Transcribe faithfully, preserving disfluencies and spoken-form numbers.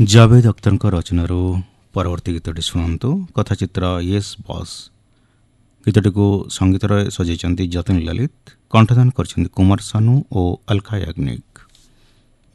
ଜାଭେଦ ଅଖ୍ତରଙ୍କ ରଚନାରୁ ପରବର୍ତ୍ତୀ ଗୀତଟି ଶୁଣନ୍ତୁ। କଥାଚିତ୍ର ୟେସ୍ ବସ୍। ଗୀତଟିକୁ ସଙ୍ଗୀତରେ ସଜେଇଛନ୍ତି ଯତୀନ ଲଲିତ, କଣ୍ଠଦାନ କରିଛନ୍ତି କୁମାର ସାନୁ ଓ ଅଲକା ୟାଗ୍ନିକ।